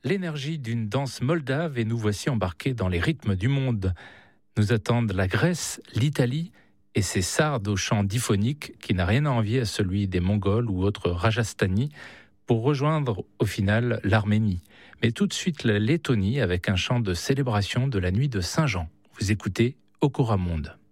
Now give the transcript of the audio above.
l'énergie d'une danse moldave et nous voici embarqués dans les rythmes du monde. Nous attendent la Grèce, l'Italie et ses sardes au chant diphonique qui n'a rien à envier à celui des Mongols ou autres Rajasthani pour rejoindre au final l'Arménie. Mais tout de suite la Lettonie avec un chant de célébration de la nuit de Saint-Jean. Vous écoutez Okora Monde.